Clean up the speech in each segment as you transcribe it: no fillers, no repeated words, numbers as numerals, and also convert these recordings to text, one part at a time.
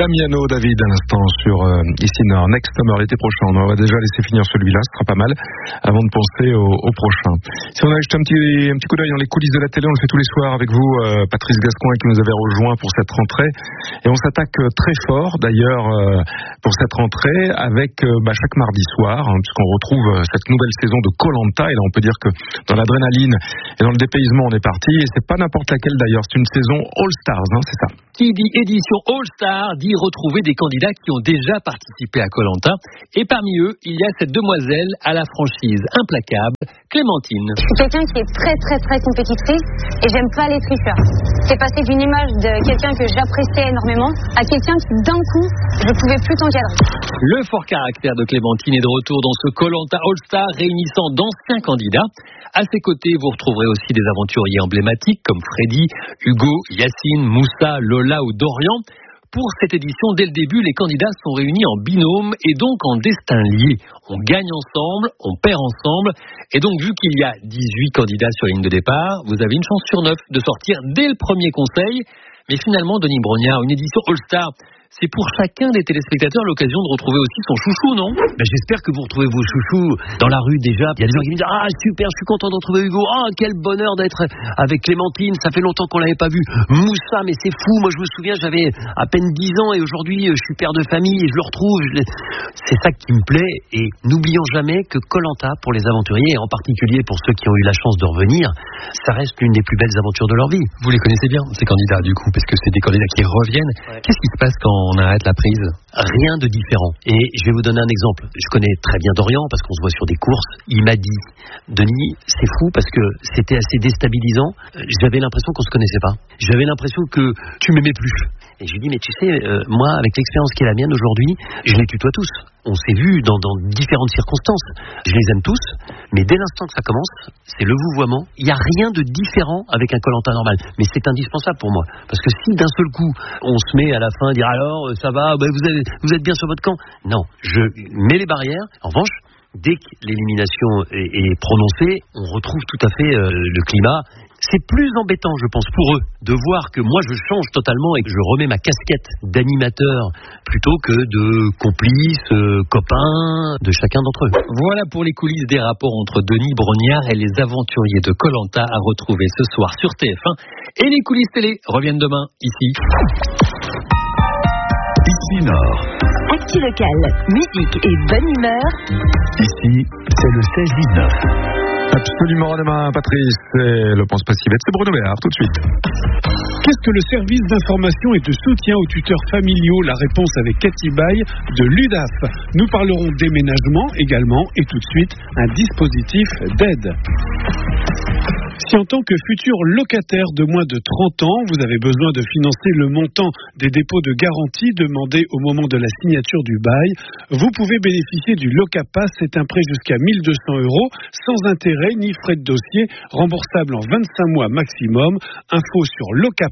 Damiano David à l'instant sur ici Nord. Next Summer l'été prochain. On va déjà laisser finir celui-là, ce sera pas mal avant de penser au prochain. Si on a jeté un petit coup d'œil dans les coulisses de la télé, on le fait tous les soirs avec vous, Patrice Gascoin qui nous avait rejoint pour cette rentrée. Et on s'attaque très fort d'ailleurs pour cette rentrée avec chaque mardi soir, puisqu'on retrouve cette nouvelle saison de Koh-Lanta. Et là on peut dire que dans l'adrénaline et dans le dépaysement on est parti. Et c'est pas n'importe laquelle d'ailleurs, c'est une saison All Stars, c'est ça. Qui dit édition All Star dit retrouver des candidats qui ont déjà participé à Koh-Lanta. Et parmi eux, il y a cette demoiselle à la franchise implacable, Clémentine. Je suis quelqu'un qui est très très très compétitrice et j'aime pas les tricheurs. C'est passé d'une image de quelqu'un que j'appréciais énormément à quelqu'un qui d'un coup, je pouvais plus t'encadrer. Le fort caractère de Clémentine est de retour dans ce Koh-Lanta All Star réunissant d'anciens candidats. À ses côtés, vous retrouverez aussi des aventuriers emblématiques comme Freddy, Hugo, Yacine, Moussa, Lola ou Dorian. Pour cette édition, dès le début, les candidats sont réunis en binôme et donc en destin lié. On gagne ensemble, on perd ensemble. Et donc, vu qu'il y a 18 candidats sur la ligne de départ, vous avez une chance sur 9 de sortir dès le premier conseil. Mais finalement, Denis Brognard, une édition All-Star, c'est pour chacun des téléspectateurs l'occasion de retrouver aussi son chouchou, non ? J'espère que vous retrouvez vos chouchous dans la rue déjà. Il y a des gens qui me disent « Ah super, je suis content de retrouver Hugo. Ah quel bonheur d'être avec Clémentine, ça fait longtemps qu'on l'avait pas vu. Moussa, mais c'est fou, moi je me souviens, j'avais à peine 10 ans et aujourd'hui je suis père de famille et je le retrouve. » C'est ça qui me plaît et n'oublions jamais que Koh-Lanta pour les aventuriers et en particulier pour ceux qui ont eu la chance de revenir, ça reste l'une des plus belles aventures de leur vie. Vous les connaissez bien, ces candidats du coup, parce que c'est des candidats qui reviennent. Ouais. Qu'est-ce qui se passe quand on arrête la prise ? Rien de différent. Et je vais vous donner un exemple. Je connais très bien Dorian parce qu'on se voit sur des courses. Il m'a dit « Denis, c'est fou parce que c'était assez déstabilisant. J'avais l'impression qu'on se connaissait pas. J'avais l'impression que tu m'aimais plus. » Et je lui ai dit « Mais tu sais, moi, avec l'expérience qui est la mienne aujourd'hui, je les tutoie tous. On s'est vus dans différentes circonstances. Je les aime tous, mais dès l'instant que ça commence, c'est le vouvoiement. Il n'y a rien de différent avec un Koh-Lanta normal. Mais c'est indispensable pour moi. Parce que si d'un seul coup, on se met à la fin à dire « Alors, ça va, vous êtes bien sur votre camp ?» Non, je mets les barrières. En revanche, dès que l'élimination est prononcée, on retrouve tout à fait le climat. C'est plus embêtant, je pense, pour eux, de voir que moi, je change totalement et que je remets ma casquette d'animateur plutôt que de complice, copain de chacun d'entre eux. Voilà pour les coulisses des rapports entre Denis Brognard et les aventuriers de Koh-Lanta à retrouver ce soir sur TF1. Et les coulisses télé reviennent demain, ici. Ici Nord. Actu locale, musique et bonne humeur. Ici, c'est le 16-19. Absolument, demain, Patrice. Et le pense pas si bête, c'est Bruno Béard, tout de suite. Qu'est-ce que le service d'information et de soutien aux tuteurs familiaux ? La réponse avec Cathy Baye de l'UDAF. Nous parlerons déménagement également et tout de suite un dispositif d'aide. Si en tant que futur locataire de moins de 30 ans, vous avez besoin de financer le montant des dépôts de garantie demandés au moment de la signature du bail, vous pouvez bénéficier du Locapass. C'est un prêt jusqu'à 1 200 € sans intérêt ni frais de dossier, remboursable en 25 mois maximum. Info sur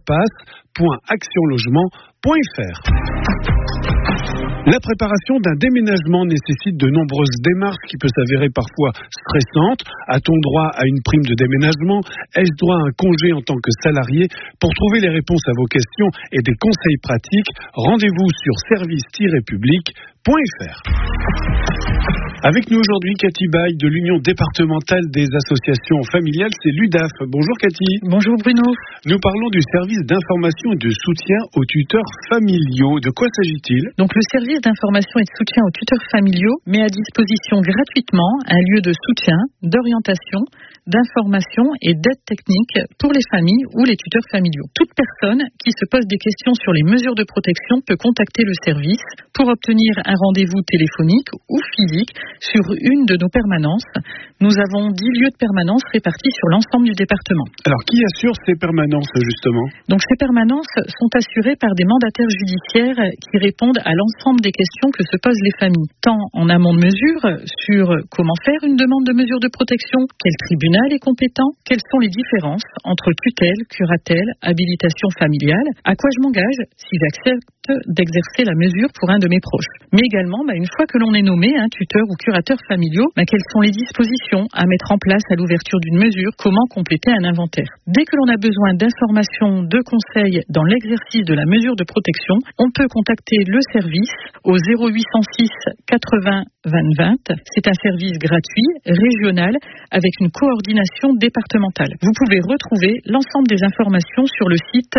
locapass.actionlogement.fr. La préparation d'un déménagement nécessite de nombreuses démarches qui peuvent s'avérer parfois stressantes. A-t-on droit à une prime de déménagement ? Ai-je droit à un congé en tant que salarié ? Pour trouver les réponses à vos questions et des conseils pratiques, rendez-vous sur service-public.fr. Avec nous aujourd'hui, Cathy Baye de l'Union départementale des associations familiales, c'est l'UDAF. Bonjour Cathy. Bonjour Bruno. Nous parlons du service d'information et de soutien aux tuteurs familiaux. De quoi s'agit-il ? Donc le service d'information et de soutien aux tuteurs familiaux met à disposition gratuitement un lieu de soutien, d'orientation, d'information et d'aide technique pour les familles ou les tuteurs familiaux. Toute personne qui se pose des questions sur les mesures de protection peut contacter le service pour obtenir un rendez-vous téléphonique ou physique sur une de nos permanences. Nous avons 10 lieux de permanence répartis sur l'ensemble du département. Alors, qui assure ces permanences, justement ? Donc, ces permanences sont assurées par des mandataires judiciaires qui répondent à l'ensemble des questions que se posent les familles, tant en amont de mesure sur comment faire une demande de mesure de protection, quel tribunal est compétent, quelles sont les différences entre tutelle, curatelle, habilitation familiale, à quoi je m'engage si j'accepte d'exercer la mesure pour un de mes proches. Mais également, une fois que l'on est nommé tuteur ou curateur familiaux, quelles sont les dispositions à mettre en place à l'ouverture d'une mesure, comment compléter un inventaire. Dès que l'on a besoin d'informations, de conseils dans l'exercice de la mesure de protection, on peut contacter le service au 0806 80 20 20. C'est un service gratuit, régional, avec une coordination départementale. Vous pouvez retrouver l'ensemble des informations sur le site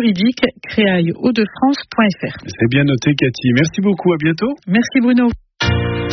protectionjuridique-créaille-hauts-de-france.fr. C'est bien noté, Cathy. Merci beaucoup, à bientôt. Merci Bruno.